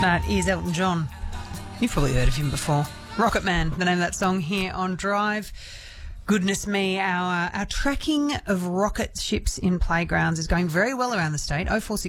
That is Elton John. You've probably heard of him before. Rocket Man, the name of that song here on Drive. Goodness me, our tracking of rocket ships in playgrounds is going very well around the state. 0460